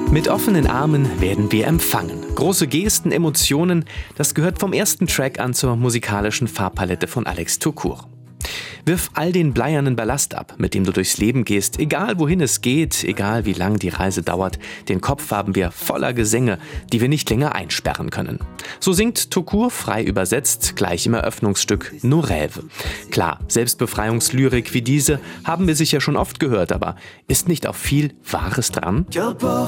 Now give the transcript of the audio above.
Mit offenen Armen werden wir empfangen. Große Gesten, Emotionen, das gehört vom ersten Track an zur musikalischen Farbpalette von Alex Tukur. Wirf all den bleiernen Ballast ab, mit dem du durchs Leben gehst, egal wohin es geht, egal wie lang die Reise dauert. Den Kopf haben wir voller Gesänge, die wir nicht länger einsperren können. So singt Tukur frei übersetzt, gleich im Eröffnungsstück Nos rêves. Klar, Selbstbefreiungslyrik wie diese haben wir sicher schon oft gehört, aber ist nicht auch viel Wahres dran?